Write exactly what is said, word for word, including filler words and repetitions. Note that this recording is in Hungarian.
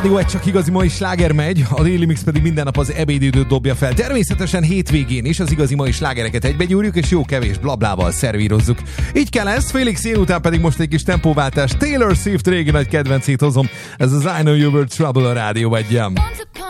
rádió egy csak igazi mai sláger megy, a Daily Mix pedig minden nap az ebédidőt dobja fel. Természetesen hétvégén is az igazi mai slágereket egybegyúrjuk, és jó kevés blablával szervírozzuk. Így kell ez, félig szín után pedig most egy kis tempóváltás. Taylor Swift régi nagy kedvencét hozom, ez az I Know You Were Trouble a rádió egyen.